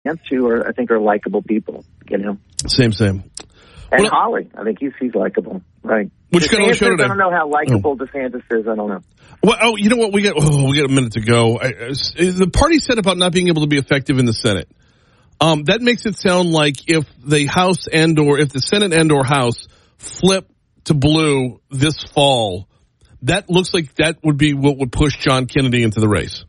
who I think are likable people, you know. Same. And Holly, I think he's likable, right? Which got on the show today? I don't know how likable DeSantis is. I don't know. Well, you know what? We got a minute to go. The party said about not being able to be effective in the Senate. That makes it sound like if the House if the Senate and/or House flip to blue this fall, that looks like that would be what would push John Kennedy into the race.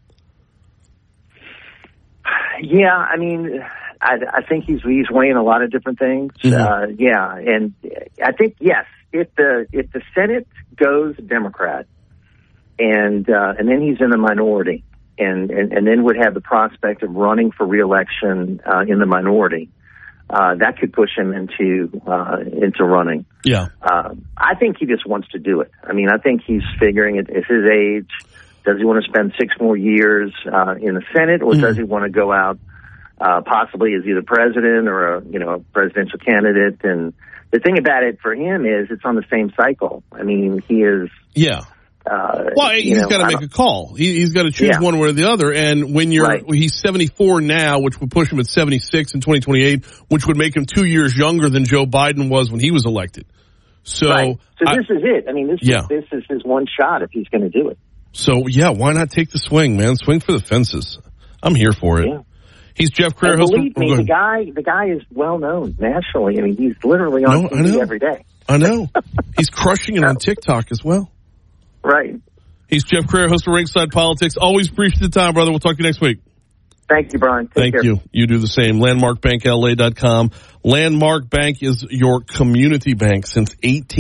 Yeah, I mean, I think he's weighing a lot of different things. Mm-hmm. And I think yes, if the Senate goes Democrat, and then he's in the minority, and then would have the prospect of running for re-election in the minority, that could push him into running. Yeah, I think he just wants to do it. I mean, I think he's figuring it's his age. Does he want to spend 6 more years in the Senate, or does he want to go out possibly as either president or a presidential candidate? And the thing about it for him is it's on the same cycle. I mean, he is. Yeah. He's got to make a call. He's got to choose one way or the other. And when he's 74 now, which would push him at 76 in 2028, which would make him 2 years younger than Joe Biden was when he was elected. So this is it. I mean, this is his one shot if he's going to do it. So, why not take the swing, man? Swing for the fences. I'm here for it. Yeah. He's Jeff Crair. Believe me, the guy is well known nationally. I mean, he's literally on TV every day. I know. He's crushing it on TikTok as well. Right. He's Jeff Crair, host of Ringside Politics. Always appreciate the time, brother. We'll talk to you next week. Thank you, Brian. Take care. You. You do the same. LandmarkBankLA.com. Landmark Bank is your community bank since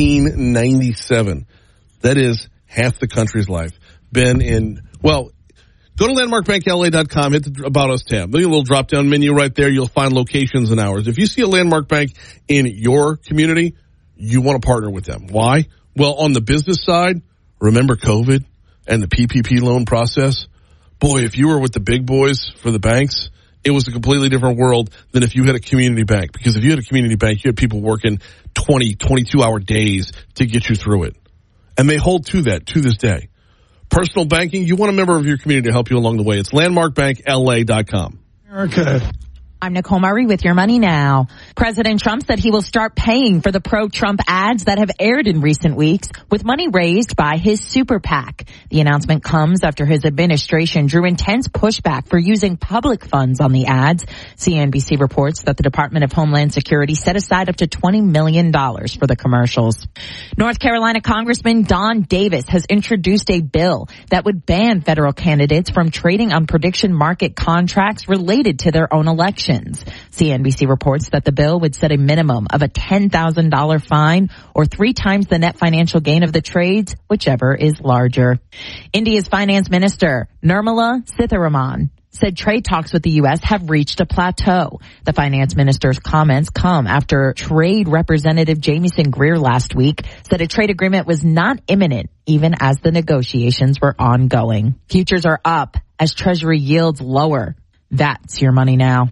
1897. That is half the country's life. Go to LandmarkBankLA.com, hit the About Us tab. There's a little drop-down menu right there. You'll find locations and hours. If you see a Landmark Bank in your community, you want to partner with them. Why? Well, on the business side, remember COVID and the PPP loan process? Boy, if you were with the big boys for the banks, it was a completely different world than if you had a community bank. Because if you had a community bank, you had people working 20, 22-hour days to get you through it. And they hold to that to this day. Personal banking, you want a member of your community to help you along the way. It's LandmarkBankLA.com. Okay. I'm Nicole Murray with Your Money Now. President Trump said he will start paying for the pro-Trump ads that have aired in recent weeks with money raised by his super PAC. The announcement comes after his administration drew intense pushback for using public funds on the ads. CNBC reports that the Department of Homeland Security set aside up to $20 million for the commercials. North Carolina Congressman Don Davis has introduced a bill that would ban federal candidates from trading on prediction market contracts related to their own election. CNBC reports that the bill would set a minimum of a $10,000 fine or 3 times the net financial gain of the trades, whichever is larger. India's finance minister, Nirmala Sitharaman, said trade talks with the U.S. have reached a plateau. The finance minister's comments come after Trade Representative Jamieson Greer last week said a trade agreement was not imminent even as the negotiations were ongoing. Futures are up as Treasury yields lower. That's Your Money Now.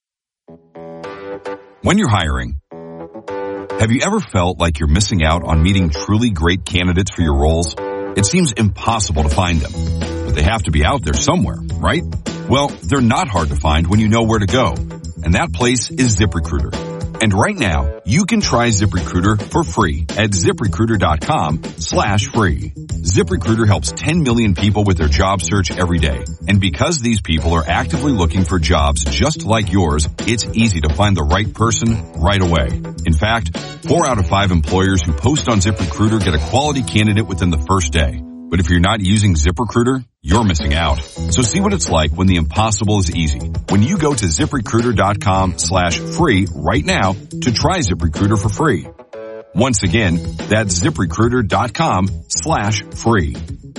When you're hiring, have you ever felt like you're missing out on meeting truly great candidates for your roles? It seems impossible to find them, but they have to be out there somewhere, right? Well, they're not hard to find when you know where to go, and that place is ZipRecruiter. And right now, you can try ZipRecruiter for free at ZipRecruiter.com/free. ZipRecruiter helps 10 million people with their job search every day. And because these people are actively looking for jobs just like yours, it's easy to find the right person right away. In fact, 4 out of 5 employers who post on ZipRecruiter get a quality candidate within the first day. But if you're not using ZipRecruiter, you're missing out. So see what it's like when the impossible is easy. When you go to ZipRecruiter.com/free right now to try ZipRecruiter for free. Once again, that's ZipRecruiter.com/free.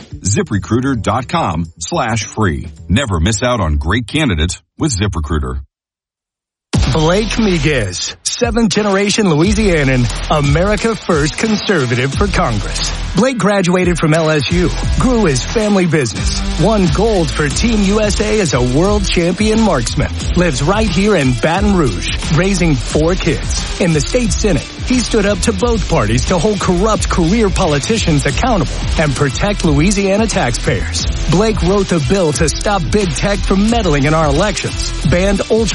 ZipRecruiter.com/free. Never miss out on great candidates with ZipRecruiter. Blake Miguez, 7th-generation Louisianan, America First conservative for Congress. Blake graduated from LSU, grew his family business, won gold for Team USA as a world champion marksman, lives right here in Baton Rouge, raising 4 kids. In the state Senate, he stood up to both parties to hold corrupt career politicians accountable and protect Louisiana taxpayers. Blake wrote the bill to stop big tech from meddling in our elections, banned ultra